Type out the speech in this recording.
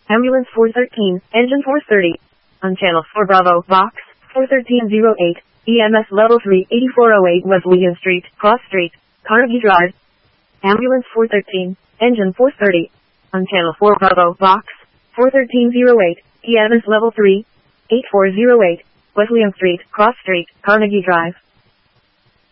Ambulance 413, engine 430. On channel 4 Bravo, box 41308, EMS level 3, 8408 West William Street, Cross Street, Carnegie Drive. Ambulance 413, engine 430. On channel 4 Bravo, box 41308, EMS level 3, 8408 West William Street, Cross Street, Carnegie Drive.